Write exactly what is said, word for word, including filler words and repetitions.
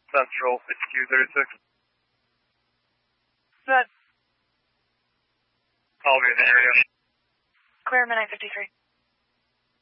Central fifty-two thirty-six. Good. I'll be in the area. Clear midnight fifty-three.